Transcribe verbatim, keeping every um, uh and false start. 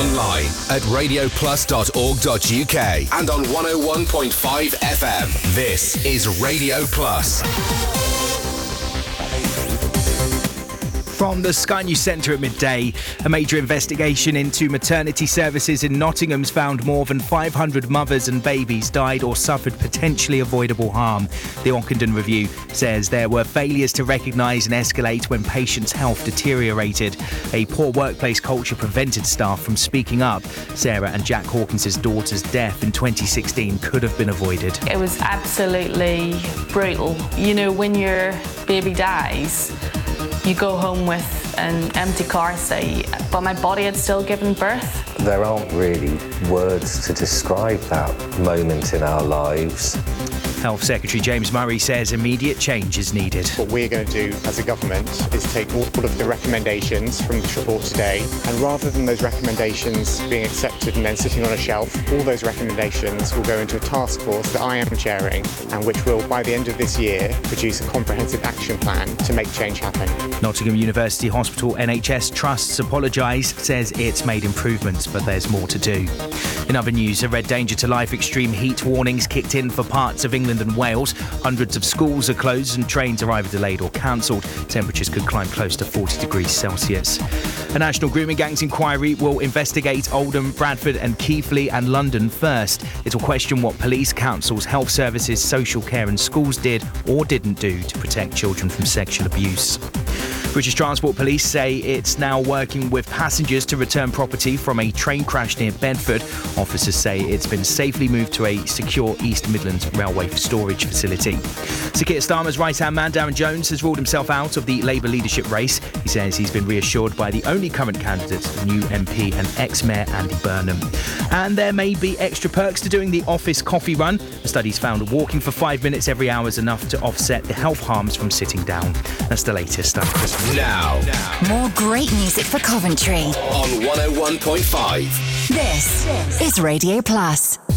Online at radio plus dot org dot u k and on one oh one point five F M. This is Radio Plus. From the Sky News Centre at midday, a major investigation into maternity services in Nottingham's found more than five hundred mothers and babies died or suffered potentially avoidable harm. The Ockenden Review says there were failures to recognise and escalate when patients' health deteriorated. A poor workplace culture prevented staff from speaking up. Sarah and Jack Hawkins' daughter's death in twenty sixteen could have been avoided. It was absolutely brutal. You know, when your baby dies, you go home with an empty car seat, but my body had still given birth. There aren't really words to describe that moment in our lives. Health Secretary James Murray says immediate change is needed. What we're going to do as a government is take all of the recommendations from this report today, and rather than those recommendations being accepted and then sitting on a shelf, all those recommendations will go into a task force that I am chairing, and which will, by the end of this year, produce a comprehensive action plan to make change happen. Nottingham University Hospital N H S Trusts apologised, says it's made improvements, but there's more to do. In other news, a red danger to life extreme heat warnings kicked in for parts of England and Wales. Hundreds of schools are closed and trains are either delayed or cancelled. Temperatures could climb close to forty degrees Celsius. A national grooming gangs inquiry will investigate Oldham, Bradford and Keighley and London first. It will question what police, councils, health services, social care and schools did or didn't do to protect children from sexual abuse. British Transport Police say it's now working with passengers to return property from a train crash near Bedford. Officers say it's been safely moved to a secure East Midlands Railway storage facility. Sir Keir Starmer's right-hand man, Darren Jones, has ruled himself out of the Labour leadership race. He says he's been reassured by the only current candidate, the new M P and ex-mayor Andy Burnham. And there may be extra perks to doing the office coffee run. The study's found walking for five minutes every hour is enough to offset the health harms from sitting down. That's the latest stuff. Now, more great music for Coventry on one oh one point five. This is Radio Plus.